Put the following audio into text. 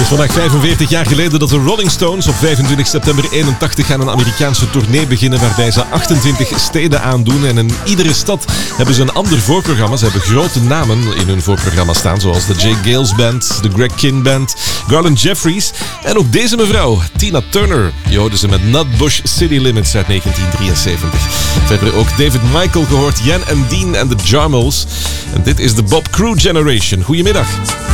is vandaag 45 jaar geleden dat de Rolling Stones op 25 september 81 aan een Amerikaanse tournee beginnen waarbij ze 28 steden aandoen. En in iedere stad hebben ze een ander voorprogramma. Ze hebben grote namen in hun voorprogramma staan, zoals de Jay Gales Band, de Greg Kihn Band, Garland Jeffries en ook deze mevrouw, Tina Turner. Je hoorde ze met Nutbush City Limits uit 1973. Verder ook David Michael gehoord, Jan en Dean en de Jarmels. En dit is de Bob Crew Generation. Goedemiddag.